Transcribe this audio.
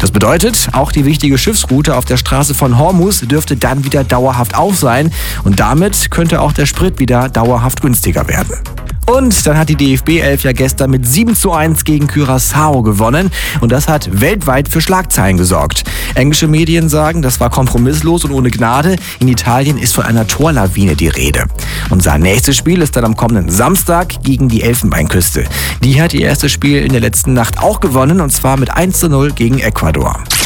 Das bedeutet, auch die wichtige Schiffsroute auf der Straße von Hormuz dürfte dann wieder dauerhaft auf sein und damit könnte auch der Sprit wieder dauerhaft günstiger werden. Und dann hat die DFB 11 ja gestern mit 7:1 gegen Curaçao gewonnen und das hat weltweit für Schlagzeilen gesorgt. Englische Medien sagen, das war kompromisslos und ohne Gnade. In Italien ist von einer Torlawine die Rede. Unser nächstes Spiel ist dann am kommenden Samstag gegen die Elfenbeinküste. Die hat ihr erstes Spiel in der letzten Nacht auch gewonnen und zwar mit 1:0 gegen Ecuador.